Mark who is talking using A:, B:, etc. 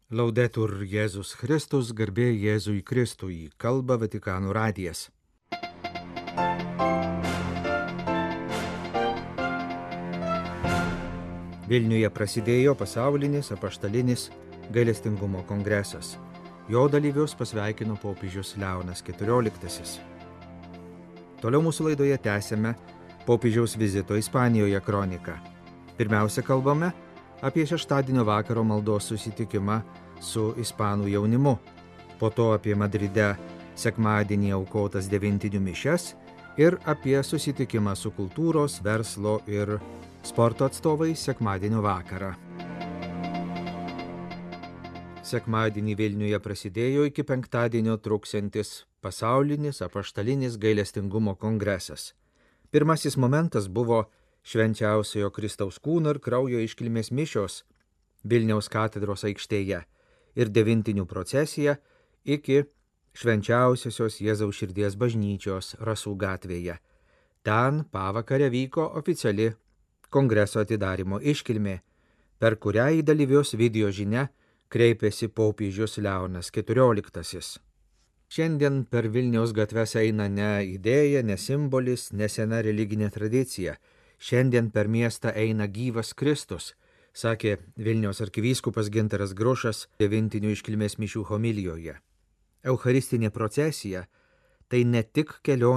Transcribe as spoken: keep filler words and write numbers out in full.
A: Laudetur Jėzus Kristus, garbė Jėzui Kristui, kalba Vatikano radijas. Vilniuje prasidėjo pasaulinis apaštalinis gailestingumo kongresas. Jo dalyvius pasveikino popiežius Leonas keturioliktasis. Toliau mūsų laidoje tęsėme popiežiaus vizito Ispanijoje kroniką. Pirmiausia, kalbame apie šeštadienio vakaro maldos susitikimą su ispanų jaunimu, po to apie Madride sekmadienį aukotas devintinių mišias ir apie susitikimą su kultūros, verslo ir sporto atstovais sekmadienio vakarą. Sekmadienį Vilniuje prasidėjo iki penktadienio truksiantis pasaulinis apaštalinis gailestingumo kongresas. Pirmasis momentas buvo švenčiausiojo Kristaus kūno ir kraujo iškilmės mišios Vilniaus katedros aikštėje ir devintinių procesija iki švenčiausiosios Jėzaus širdies bažnyčios Rasų gatvėje. Ten pavakarę vyko oficiali kongreso atidarymo iškilmė, per kurią į dalyvius video žinia kreipėsi popiežius Leonas keturioliktasis. Šiandien per Vilniaus gatves eina ne idėja, ne simbolis, ne sena religinė tradicija. Šiandien per miestą eina gyvas Kristus, sakė Vilniaus arkivyskupas Gintaras Grušas devintinių iškilmės mišių homilijoje. Eucharistinė procesija tai ne tik kelionė